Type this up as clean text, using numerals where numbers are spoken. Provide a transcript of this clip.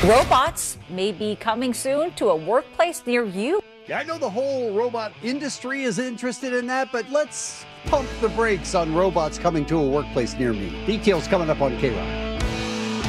Robots may be coming soon to a workplace near you. Yeah, I know the whole robot industry is interested in that, but let's pump the brakes on robots coming to a workplace near me. Details coming up on K-Rock.